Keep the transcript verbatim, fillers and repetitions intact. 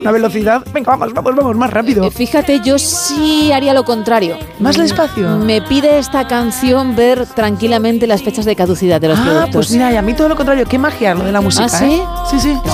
una velocidad. Venga, vamos, vamos, vamos, más rápido. Eh, Fíjate, yo sí haría lo contrario. ¿Más despacio? Me pide esta canción ver tranquilamente las fechas de caducidad de los ah, productos. pues mira, y a mí todo lo contrario. Qué magia lo de la música, ¿Ah, sí? ¿eh? Sí, sí.